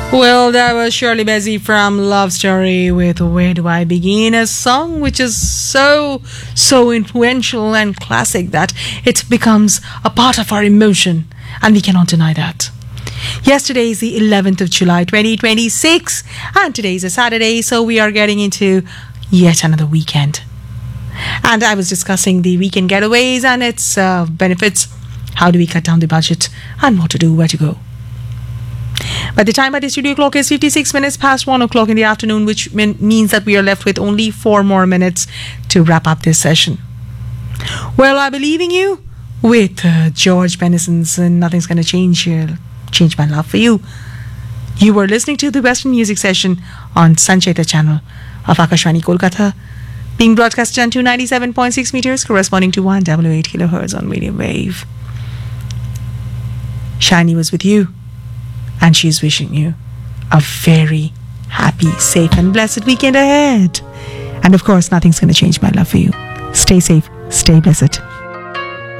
Well, that was Shirley Bassey from Love Story with Where Do I Begin, a song which is so influential and classic that it becomes a part of our emotion, and we cannot deny that. Yesterday is the 11th of July 2026, and today is a Saturday, so we are getting into yet another weekend. And I was discussing the weekend getaways and its benefits. How do we cut down the budget, and what to do, where to go. By the time at the studio clock is 56 minutes past 1 o'clock in the afternoon, which means that we are left with only 4 more minutes to wrap up this session. Well, I believe in you with George Benison's Nothing's Gonna Change My Love for You. You were listening to the Western Music Session on Sancheta channel of Akashvani Kolkata, being broadcast on 297.6 meters, corresponding to 188 kilohertz on medium wave. Shani was with you, and she's wishing you a very happy, safe and blessed weekend ahead. And of course, nothing's going to change my love for you. Stay safe, stay blessed.